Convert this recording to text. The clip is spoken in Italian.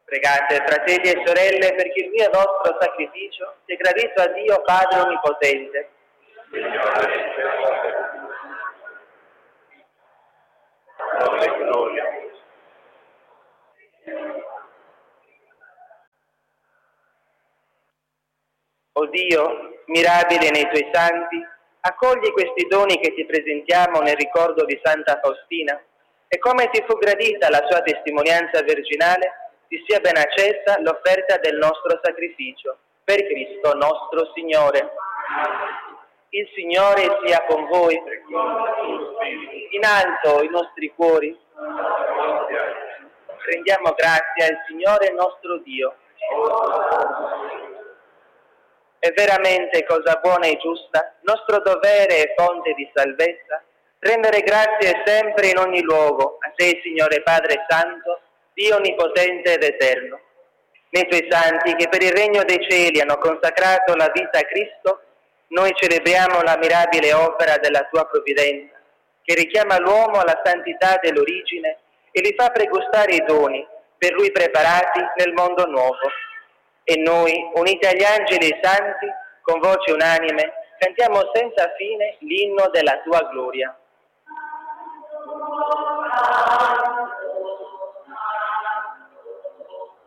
Pregate, fratelli e sorelle, perché il mio e vostro sacrificio sia gradito a Dio Padre Onnipotente. O Dio, mirabile nei tuoi santi, accogli questi doni che ti presentiamo nel ricordo di Santa Faustina e come ti fu gradita la sua testimonianza virginale, ti sia ben accessa l'offerta del nostro sacrificio. Per Cristo nostro Signore. Il Signore sia con voi. In alto i nostri cuori. Rendiamo grazie al Signore nostro Dio. È veramente cosa buona e giusta, nostro dovere e fonte di salvezza, rendere grazie sempre in ogni luogo a te, Signore Padre Santo, Dio Onnipotente ed Eterno. Nei tuoi santi che per il regno dei cieli hanno consacrato la vita a Cristo, noi celebriamo la mirabile opera della tua provvidenza, che richiama l'uomo alla santità dell'origine e li fa pregustare i doni per lui preparati nel mondo nuovo. E noi, uniti agli angeli e santi, con voce unanime, cantiamo senza fine l'inno della tua gloria.